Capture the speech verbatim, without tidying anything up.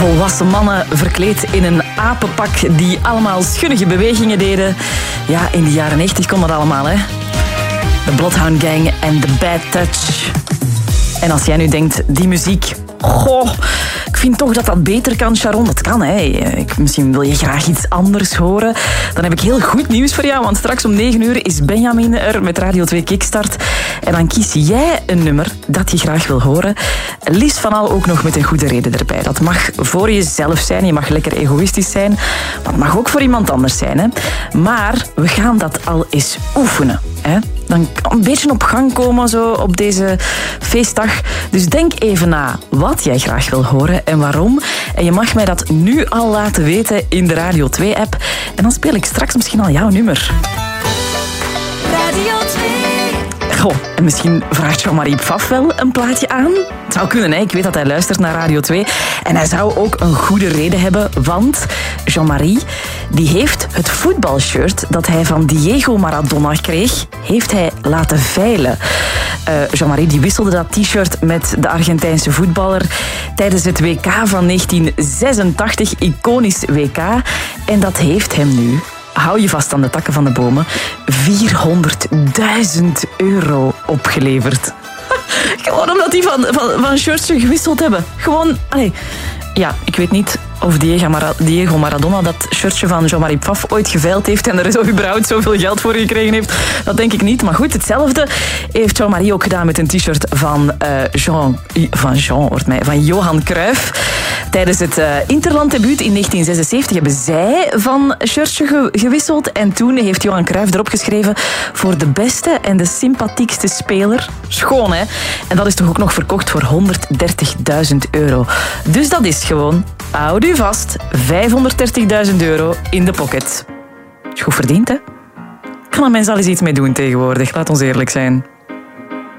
Volwassen mannen verkleed in een apenpak die allemaal schunnige bewegingen deden. Ja, in de jaren negentig kon dat allemaal, hè. De Bloodhound Gang en The Bad Touch. En als jij nu denkt, die muziek... Goh, ik vind toch dat dat beter kan, Sharon. Dat kan, hè. Ik, misschien wil je graag iets anders horen. Dan heb ik heel goed nieuws voor jou, want straks om negen uur is Benjamin er met Radio twee Kickstart. En dan kies jij een nummer dat je graag wil horen. Liefst van al ook nog met een goede reden erbij. Dat mag voor jezelf zijn, je mag lekker egoïstisch zijn. Maar het mag ook voor iemand anders zijn, hè. Maar we gaan dat al eens oefenen, hè. Dan kan een beetje op gang komen zo op deze feestdag. Dus denk even na wat jij graag wil horen en waarom. En je mag mij dat nu al laten weten in de Radio twee app. En dan speel ik straks misschien al jouw nummer. Radio twee. Goh, en misschien vraagt Jean-Marie Pfaff wel een plaatje aan. Het zou kunnen, hè? Ik weet dat hij luistert naar Radio twee. En hij zou ook een goede reden hebben, want Jean-Marie die heeft het voetbalshirt dat hij van Diego Maradona kreeg, heeft hij laten veilen. Uh, Jean-Marie die wisselde dat t-shirt met de Argentijnse voetballer tijdens het W K van negentien zesentachtig, iconisch W K. En dat heeft hem nu, hou je vast aan de takken van de bomen, vierhonderdduizend euro opgeleverd. Gewoon omdat die van, van, van shirtje gewisseld hebben. Gewoon, allee. Ja, ik weet niet of Diego, Mara- Diego Maradona dat shirtje van Jean-Marie Pfaff ooit geveild heeft en er zo überhaupt zoveel geld voor gekregen heeft. Dat denk ik niet. Maar goed, hetzelfde heeft Jean-Marie ook gedaan met een t-shirt van uh, Jean... Van Jean, hoort mij. Van Johan Cruijff. Tijdens het uh, Interlanddebuut in negentien zesenzeventig hebben zij van shirtje ge- gewisseld. En toen heeft Johan Cruijff erop geschreven voor de beste en de sympathiekste speler. Schoon, hè? En dat is toch ook nog verkocht voor honderddertigduizend euro. Dus dat is gewoon... Houd u vast, vijfhonderddertigduizend euro in de pocket. Is goed verdiend, hè? Kan er mensen al eens iets mee doen tegenwoordig, laat ons eerlijk zijn.